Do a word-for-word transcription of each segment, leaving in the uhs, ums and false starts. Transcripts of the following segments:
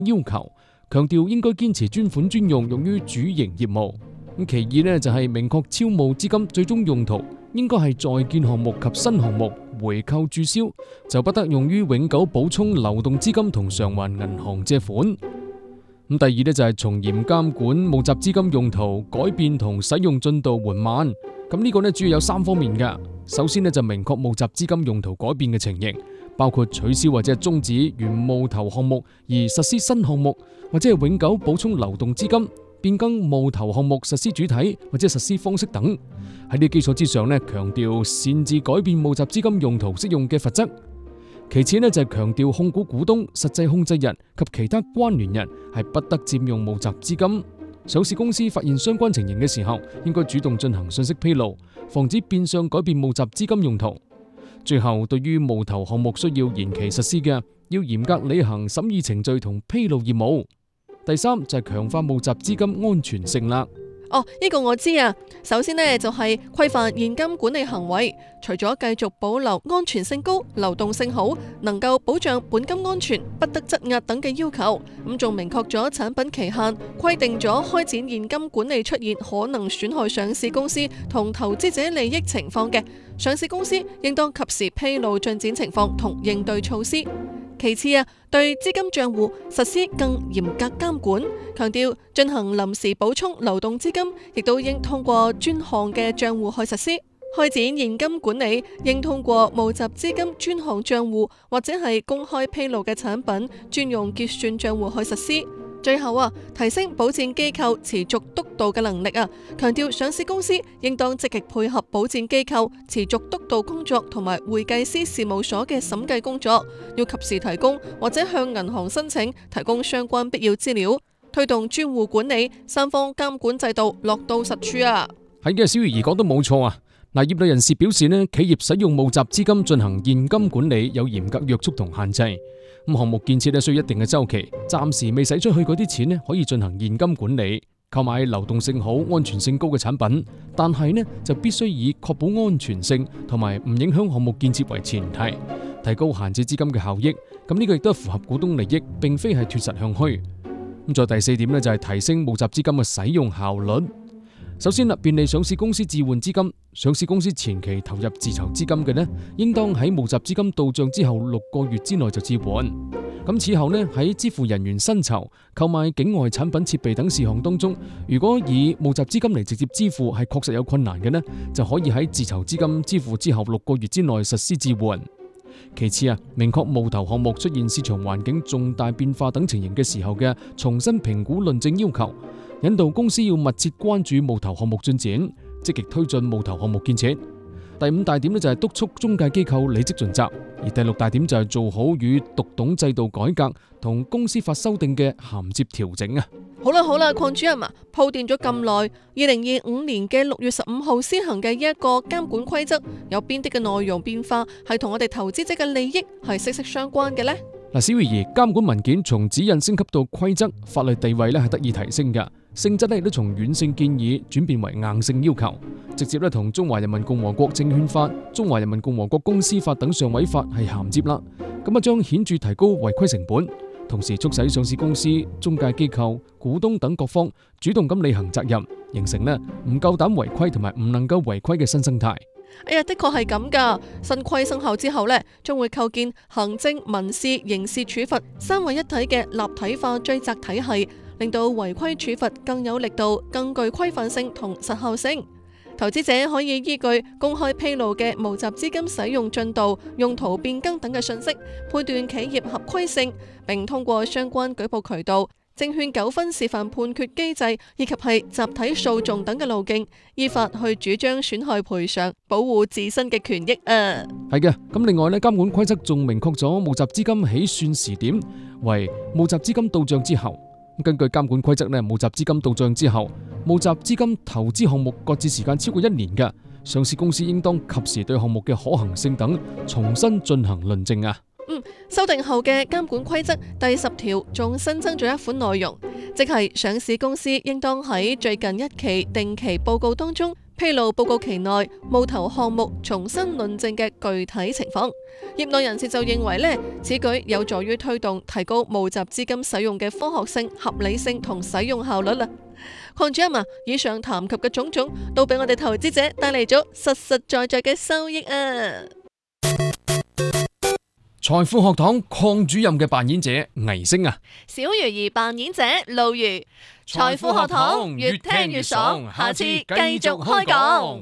要求，強調應該堅持專款專用用於主營業務。咁其二呢，就係明確超募資金最終用途應該係在建項目及新項目回購註銷，就不得用於永久補充流動資金同償還銀行借款。咁第二呢，就係從嚴監管募集資金用途改變同使用進度緩慢。咁、這、呢個呢，主要有三方面嘅。首先呢，就明確募集資金用途改變嘅情形，包括取消或者係終止原募投項目而實施新項目，或者係永久補充流動資金，變更募投項目實施主體或者實施方式等。喺呢基礎之上呢，強調擅自改變募集資金用途適用嘅罰則。其次呢，就係強調控股股東、實際控制人及其他關聯人係不得佔用募集資金。上市公司發現相關情形嘅時候，應該主動進行信息披露，防止變相改變募集資金用途。最後，對於募投項目需要延期實施嘅，要嚴格履行審議程序同披露義務。第三就係強化募集資金安全性啦。 哦，呢個我知啊。首先呢，就係規範現金管理行為，除咗繼續保留安全性高、流動性好、能夠保障本金安全、不得質押等嘅要求，咁仲明確咗產品期限，規定咗開展現金管理出現可能損害上市公司同投資者利益情況嘅，上市公司應當及時披露進展情況同應對措施。其次啊，對資金賬戶實施更嚴格監管，強調進行臨時補充流動資金，亦都應通過專項嘅賬戶去實施；開展現金管理，應通過募集資金專項賬戶或者係公開披露嘅產品專用結算賬戶去實施。最後啊，提升保薦機構持續督導嘅能力啊，強調上市公司應當積極配合保薦機構持續督導工作同埋會計師事務所嘅審計工作，要及時提供或者向銀行申請提供相關必要資料，推動專戶管理三方監管制度落到實處啊。 係嘅，小魚兒講得冇錯啊。嗱，業內人士表示呢，企業使用募集資金進行現金管理有嚴格約束同限制。咁項目建設咧需要一定嘅周期，暫時未使出去嗰啲錢咧可以進行現金管理，購買流動性好、安全性高嘅產品，但係呢就必須以確保安全性同埋唔影響項目建設為前提，提高閒置資金嘅效益。咁呢個亦都符合股東利益，並非係脫實向虛。咁再第四點呢，就係提升募集資金嘅使用效率。首先啦，便利上市公司置換資金。上市公司前期投入自籌資金嘅呢，應當喺募集資金到賬之後六個月之內就置換。咁此後呢，喺支付人員薪酬、購買境外產品設備等事項當中，如果以募集資金嚟直接支付係確實有困難嘅呢，就可以喺自籌資金支付之後六個月之內實施置換。其次啊，明確募投項目出現市場環境重大變化等情形嘅時候嘅重新評估論證要求，引導公司要密切關注募投項目進展，積極推進募投項目建設。第五大點呢，就係督促中介機構履職盡責，而第六大點就係做好與讀懂制度改革同公司法修訂嘅銜接調整啊。 好啦好啦，鄺主任啊，鋪墊咗咁耐，二零二五年嘅六月十五號施行嘅呢一個監管規則，有邊啲嘅內容變化係同我哋投資者嘅利益係息息相關嘅呢？ 嗱，小魚兒，監管文件從指引升級到規則，法律地位咧係得以提升嘅，性質咧亦都從軟性建議轉變為硬性要求，直接咧同中華人民共和國證券法、中華人民共和國公司法等上位法係銜接啦。咁啊，將顯著提高違規成本，同時促使上市公司、中介機構、股東等各方主動咁履行責任，形成咧唔夠膽違規同埋唔能夠違規嘅新生態。 哎呀，的確係咁噶。新規生效之後呢，將會構建行政、民事、刑事處罰三位一體嘅立體化追責體系，令到違規處罰更有力度、更具規範性同實效性。投資者可以依據公開披露嘅募集資金使用進度、用途變更等嘅信息，判斷企業合規性，並通過相關舉報渠道、證券糾紛示範判決機制以及係集體訴訟等嘅路徑，依法去主張損害賠償，保護自身嘅權益啊。 係嘅，咁另外呢，監管規則仲明確咗募集資金起算時點為募集資金到賬之後。根據監管規則呢，募集資金到賬之後，募集資金投資項目擱置時間超過一年嘅上市公司，應當及時對項目嘅可行性等重新進行論證啊。 嗯，修訂後嘅監管規則第十條仲新增咗一款內容，即係上市公司應當喺最近一期定期報告當中披露報告期內募投項目重新論證嘅具體情況。業內人士就認為呢，此舉有助於推動提高募集資金使用嘅科學性、合理性同使用效率啦。鄺主任啊，以上談及嘅種種都俾我哋投資者帶嚟咗實實在在嘅收益啊！ 財富學堂鄺主任嘅扮演者倪星啊， 小魚兒扮演者露如。財富學堂越聽越爽，下次繼續開講。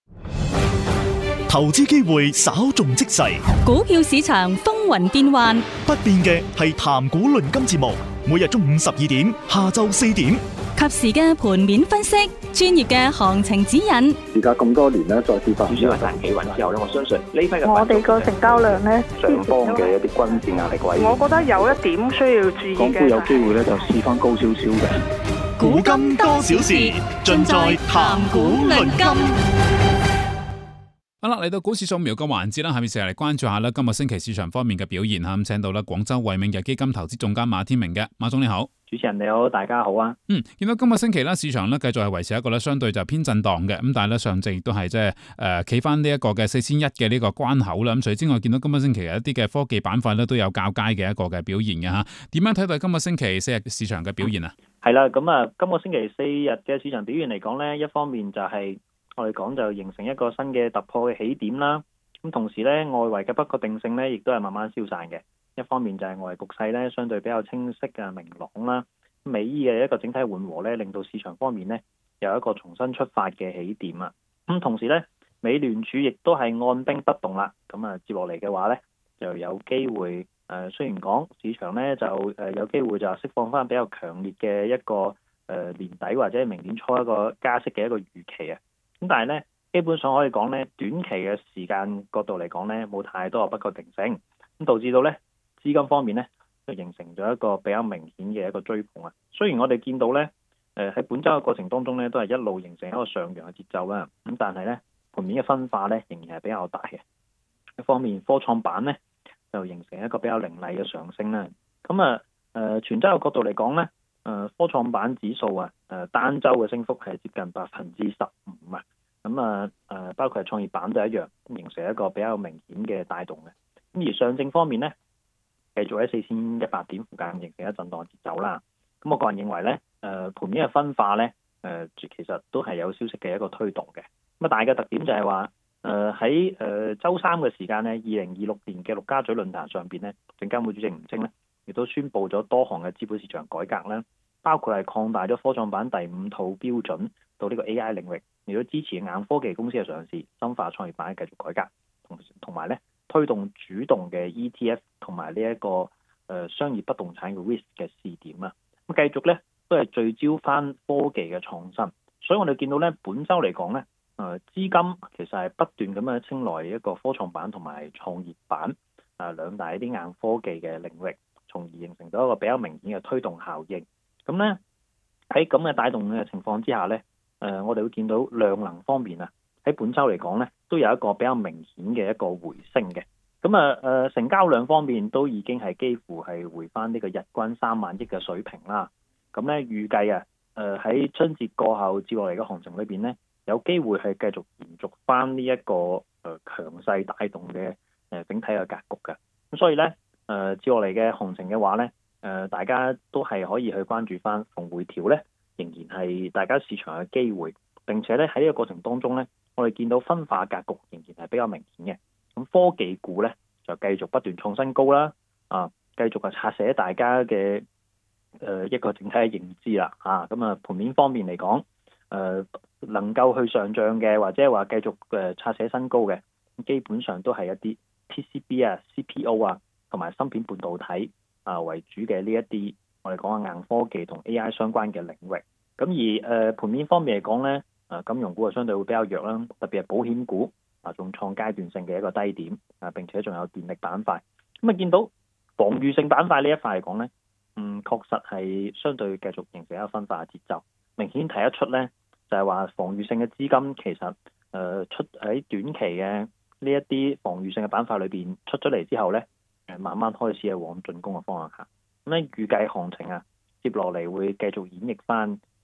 投資機會稍縱即逝， 股票市場風雲變幻， 不變嘅係談股論金節目，每日中午十二點，下晝四點， 及時嘅盤面分析，專業嘅行情指引。 而家咁多年咧，再次發主要係彈企穩之後咧，我相信呢批嘅我哋個成交量咧， 上方嘅一啲均線壓力位， 我覺得有一點需要注意嘅。 港股有機會咧就試翻高少少嘅。 股金多少事，盡在談股論金。 好啦，嚟到股市掃描嘅環節啦，下面成日嚟關注下啦，今個星期市場方面嘅表現吓，咁請到啦廣州惠銘日基金投資總監馬天明嘅，馬總你好。 主持人你好，大家好啊。 嗯，見到今個星期咧，市場咧繼續係維持一個咧相對就偏震盪嘅，咁但係咧上證亦都係即係誒企翻呢一個嘅四千一嘅呢個關口啦。咁除此之外，見到今個星期有一啲嘅科技板塊咧都有較佳嘅一個嘅表現嘅吓。點樣睇到今個星期四日市場嘅表現啊？ 係啦，咁啊，今個星期四日嘅市場表現嚟講咧，一方面就係我哋講就形成一個新嘅突破嘅起點啦。咁同時咧，外圍嘅不確定性咧，亦都係慢慢消散嘅。一方面就係外圍局勢咧，相對比較清晰嘅明朗啦。美伊嘅一個整體緩和咧，令到市場方面咧有一個重新出發嘅起點啊。咁同時咧，美聯儲亦都係按兵不動啦。咁啊，接落嚟嘅話咧，就有機會誒、呃，雖然講市場咧就誒、呃、有機會就釋放翻比較強烈嘅一個誒、呃、年底或者明年初一個加息嘅一個預期啊。咁但係咧，基本上可以講咧，短期嘅時間角度嚟講咧，冇太多嘅不確定性，咁導致到咧資金方面咧，就形成咗一個比較明顯嘅一個追捧啊！雖然我哋見到咧，誒喺本週嘅過程當中咧，都係一路形成一個上揚嘅節奏啦。咁但係咧，盤面嘅分化咧，仍然係比較大嘅。一方面，科創板咧就形成一個比較凌厲嘅上升啦。咁啊誒，全週嘅角度嚟講咧，誒科創板指數啊，誒單週嘅升幅係接近百分之十五啊。咁啊誒，包括係創業板都一樣，形成一個比較明顯嘅帶動嘅。咁而上證方面咧，繼續喺四千一百點附近形成一震盪節奏啦。咁我個人認為咧，誒、呃、盤面嘅分化咧，誒、呃、其實都係有消息嘅一個推動嘅。咁啊，大嘅特點就係話，誒喺誒週三嘅時間咧，二零二六年嘅陸家嘴論壇上邊咧，證監會主席吳清咧，亦都宣布咗多項嘅資本市場改革啦，包括係擴大咗科創板第五套標準到呢個 A I 領域，亦都支持硬科技公司嘅上市，深化創業板嘅繼續改革，同同埋咧，推動主動嘅 E T F 同埋呢一個誒、呃、商業不動產嘅 risk 嘅試點啊，咁繼續咧都係聚焦翻科技嘅創新，所以我哋見到咧本週嚟講咧，誒、呃、資金其實係不斷咁樣青睞一個科創板同埋創業板啊、呃、兩大一啲硬科技嘅領域，從而形成咗一個比較明顯嘅推動效應。咁咧喺咁嘅帶動嘅情況之下咧，誒、呃、我哋會見到量能方面啊，喺本週嚟講咧，都有一個比較明顯嘅一個回升嘅。咁啊誒成交量方面都已經係幾乎係回翻呢個日均三萬億嘅水平啦。咁咧預計啊誒喺春節過後接落嚟嘅行情裏邊咧，有機會係繼續延續翻呢一個誒強勢帶動嘅誒整體嘅格局嘅。咁所以咧誒接落嚟嘅行情嘅話咧，誒大家都係可以去關注翻逢回調咧，仍然係大家市場嘅機會。並且咧喺呢個過程當中咧，我哋見到分化格局仍然係比較明顯嘅。咁科技股咧就繼續不斷創新高啦，啊，繼續係拆寫大家嘅誒、呃、一個整體嘅認知啦，嚇咁啊盤面方面嚟講，誒、呃、能夠去上漲嘅或者話繼續誒拆寫新高嘅，基本上都係一啲 P C B 啊、C P O 啊同埋芯片半導體啊為主嘅呢一啲我哋講嘅硬科技同 A I 相關嘅領域。咁而誒、呃、盤面方面嚟講咧，誒金融股啊相對會比較弱啦，特別係保險股。啊，仲創階段性嘅一個低點啊，並且仲有電力板塊。咁啊，見到防禦性板塊呢一塊嚟講咧，嗯，確實係相對繼續形成一個分化嘅節奏。明顯睇得出咧，就係、是、話防禦性嘅資金其實誒、呃、出喺短期嘅呢一啲防禦性嘅板塊裏邊出咗嚟之後咧，誒慢慢開始係往進攻嘅方向行。咁咧預計行情啊，接落嚟會繼續演繹翻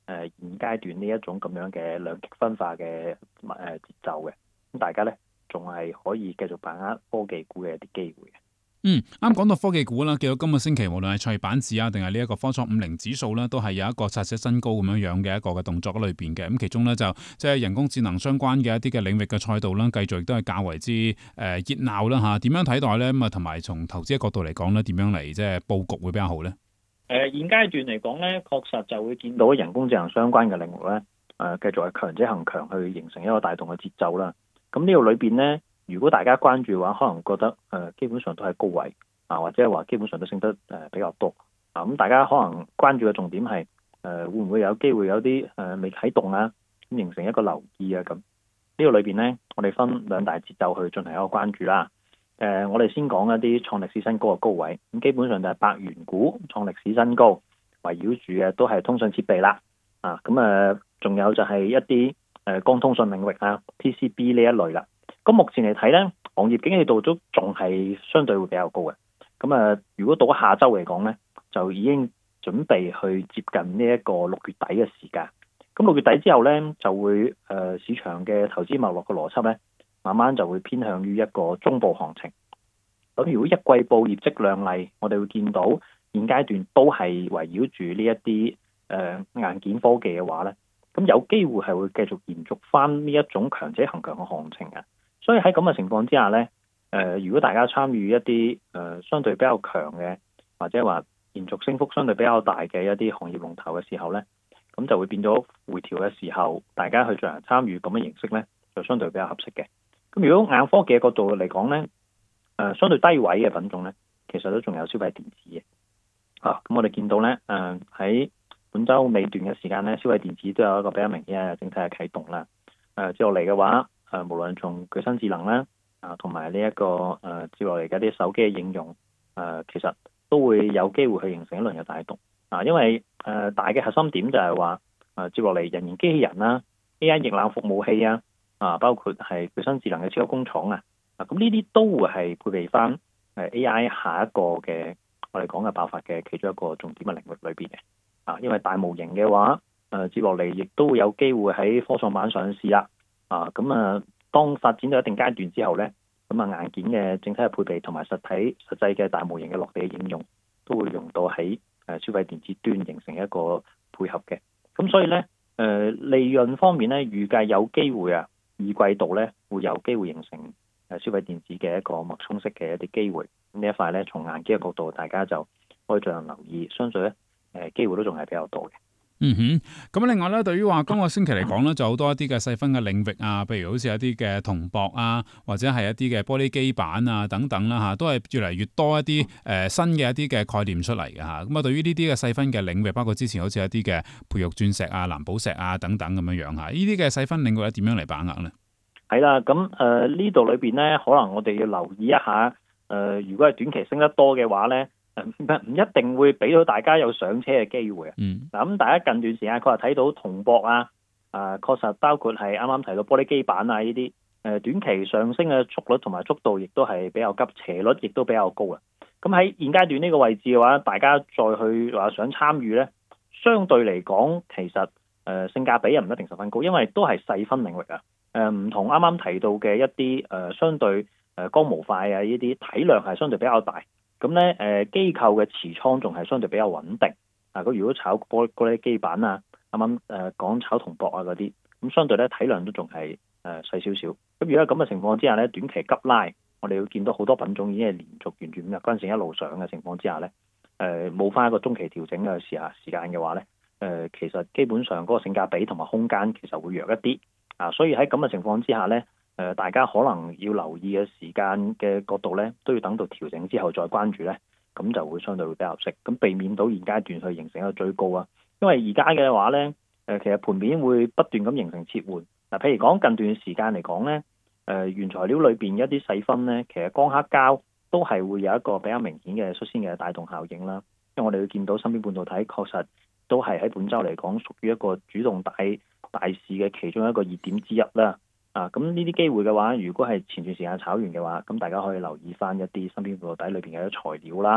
誒現階段呢一種咁樣嘅兩極分化嘅誒節奏嘅，咁大家咧仲係可以繼續把握科技股嘅一啲機會嘅。 嗯，啱講到科技股啦，見到今個星期無論係創業板指啊，定係呢一個科創五零指數啦，都係有一個刷新新高咁樣樣嘅一個嘅動作喺裏邊嘅。咁其中咧就即係人工智能相關嘅一啲嘅領域嘅賽道啦，繼續亦都係較為之誒熱鬧啦嚇。點樣睇待咧？咁啊，同埋從投資嘅角度嚟講咧，點樣嚟即係佈局會比較好咧？ 誒現階段嚟講咧，確實就會見到人工智能相關嘅領域咧，誒繼續係強者恒強，去形成一個帶動嘅節奏啦。咁呢度裏邊咧，如果大家關注嘅話，可能覺得誒、呃、基本上都係高位啊，或者係話基本上都升得誒、呃、比較多啊。咁大家可能關注嘅重點係誒、呃、會唔會有機會有啲誒、呃、未啟動啊，咁形成一個留意啊咁。呢個裏邊咧，我哋分兩大節奏去進行一個關注啦。誒、呃，我哋先講一啲創歷史新高嘅高位，咁基本上就係百元股創歷史新高，圍繞住嘅都係通訊設備啦，啊，咁誒，仲有就係一啲誒光通訊領域啊 ，P C B 呢一類啦。咁目前嚟睇咧，行業景氣度都仲係相對會比較高嘅。咁啊，如果到咗下週嚟講咧，就已經準備去接近呢一個六月底嘅時間。咁六月底之後咧，就會誒、呃、市場嘅投資脈絡嘅邏輯咧，慢慢就會偏向於一個中部行情。咁如果一季報業績亮麗，我哋會見到現階段都係圍繞住呢一啲誒硬件科技嘅話咧，咁有機會係會繼續延續翻呢一種強者恒強嘅行情啊。所以喺咁嘅情況之下咧，誒、呃、如果大家參與一啲誒、呃、相對比較強嘅，或者話延續升幅相對比較大嘅一啲行業龍頭嘅時候咧，咁就會變咗回調嘅時候，大家去進行參與咁嘅形式咧，就相對比較合適嘅。咁如果硬科技嘅角度嚟講咧，誒、呃、相對低位嘅品種咧，其實都仲有消費電子嘅。啊，咁我哋見到咧，誒、呃、喺本週尾段嘅時間咧，消費電子都有一個比較明顯嘅整體嘅啟動啦。誒接落嚟嘅話，誒、呃、無論從具身智能啦，啊同埋呢一個誒、呃、接落嚟嘅啲手機嘅應用，誒、呃、其實都會有機會去形成一輪嘅帶動。啊，因為誒、呃、大嘅核心點就係話，誒、呃、接落嚟人形機器人啦、A I 液冷服務器啊，啊包括係具身智能嘅超級工廠啊，啊咁呢啲都會係配備翻誒 A I 下一個嘅我哋講嘅爆發嘅其中一個重點嘅領域裏邊嘅。啊，因為大模型嘅話，誒、呃、接落嚟亦都會有機會喺科創板上市啦。啊，咁啊當發展到一定階段之後咧，咁啊硬件嘅整體嘅配備同埋實體實際嘅大模型嘅落地嘅應用，都會用到喺誒消費電子端形成一個配合嘅。咁所以咧，誒、呃、利潤方面咧，預計有機會啊，二季度咧會有機會形成誒消費電子嘅一個脈衝式嘅一啲機會。咁呢一塊咧，從硬件嘅角度，大家就可以進行留意，相信咧誒機會都仲係比較多嘅。 嗯哼，咁另外咧，對於話今個星期嚟講咧，就好多一啲嘅細分嘅領域啊，譬如好似一啲嘅銅箔啊，或者係一啲嘅玻璃基板啊等等啦嚇，都係越嚟越多一啲誒、呃、新嘅一啲嘅概念出嚟嘅嚇。咁啊，對於呢啲嘅細分嘅領域，包括之前好似一啲嘅培育鑽石啊、藍寶石啊等等咁樣樣嚇，呢啲嘅細分領域咧點樣嚟把握呢？ 係啦，咁誒呢度裏邊咧，可能我哋要留意一下誒、呃，如果係短期升得多嘅話咧。唔唔一定會俾到大家有上車嘅機會啊！嗱、嗯，咁大家近段時間確實睇到銅箔啊，啊確實包括係啱啱提到玻璃基板啊呢啲，誒短期上升嘅速率同埋速度亦都係比較急，斜率亦都比較高啊！咁喺現階段呢個位置嘅話，大家再去話想參與咧，相對嚟講其實誒、呃、性價比又唔一定十分高，因為都係細分領域啊！誒、呃、唔同啱啱提到嘅一啲誒、呃、相對誒光模塊啊呢啲體量係相對比較大。咁咧，誒機構嘅持倉仲係相對比較穩定。啊，佢如果炒玻玻璃基板啊，啱啱誒講炒銅箔啊嗰啲，咁相對咧體量都仲係誒細少少。咁如果咁嘅情況之下咧，短期急拉，我哋會見到好多品種已經係連續沿住五日均線一路上嘅情況之下咧，誒冇翻一個中期調整嘅時下時間嘅話咧，誒、呃、其實基本上嗰個性價比同埋空間其實會弱一啲。啊，所以喺咁嘅情況之下咧。誒、呃，大家可能要留意嘅時間嘅角度咧，都要等到調整之後再關注咧，咁就會相對會比較合適，咁避免到現階段去形成一個追高啊。因為而家嘅話咧，誒、呃，其實盤面會不斷咁形成切換。嗱、呃，譬如講近段時間嚟講咧，誒、呃，原材料裏邊一啲細分咧，其實光刻膠都係會有一個比較明顯嘅率先嘅帶動效應啦。因為我哋會見到芯片半導體確實都係喺本週嚟講屬於一個主動大大市嘅其中一個熱點之一啦。啊，咁呢啲機會嘅話，如果係前段時間炒完嘅話，咁大家可以留意翻一啲芯片半導體裏邊嘅材料啦，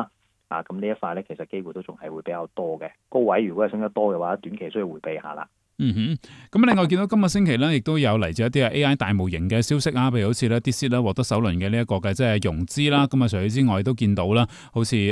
啊，咁呢一塊咧其實機會都仲係會比較多嘅。高位如果係升得多嘅話，短期需要迴避下啦。 嗯哼，咁另外見到今個星期咧，亦都有嚟自一啲 A I 大模型嘅消息啊，譬如好似咧 DeepSeek 啦獲得首輪嘅呢一個嘅即係融資啦，咁啊除此之外都見到啦，好似